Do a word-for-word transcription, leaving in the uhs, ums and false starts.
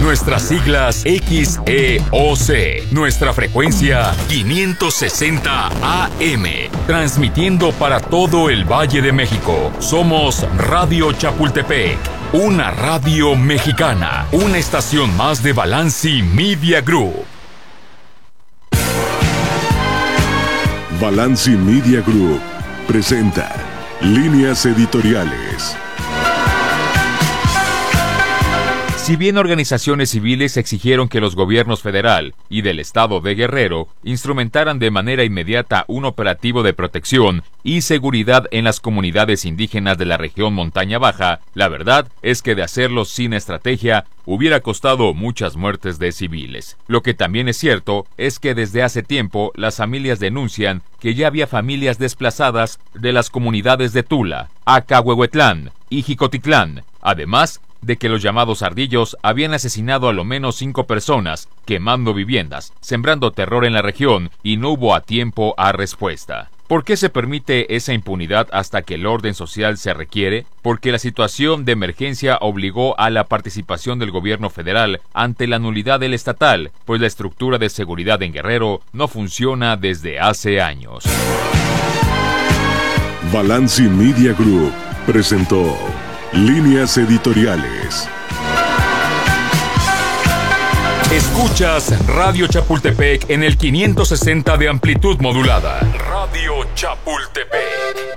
Nuestras siglas X E O C. Nuestra frecuencia quinientos sesenta A M. Transmitiendo para todo el Valle de México. Somos Radio Chapultepec. Una radio mexicana. Una estación más de Balanci Media Group. Balanci Media Group presenta Líneas Editoriales. Si bien organizaciones civiles exigieron que los gobiernos federal y del estado de Guerrero instrumentaran de manera inmediata un operativo de protección y seguridad en las comunidades indígenas de la región Montaña Baja, la verdad es que de hacerlo sin estrategia hubiera costado muchas muertes de civiles. Lo que también es cierto es que desde hace tiempo las familias denuncian que ya había familias desplazadas de las comunidades de Tula, Acahuehuetlán y Jicotitlán, además de que los llamados ardillos habían asesinado a lo menos cinco personas, quemando viviendas, sembrando terror en la región, y no hubo a tiempo a respuesta. ¿Por qué se permite esa impunidad hasta que el orden social se requiere? Porque la situación de emergencia obligó a la participación del gobierno federal ante la nulidad del estatal, pues la estructura de seguridad en Guerrero no funciona desde hace años. Balanci Media Group presentó Líneas Editoriales. Escuchas Radio Chapultepec en el quinientos sesenta de amplitud modulada. Radio Chapultepec.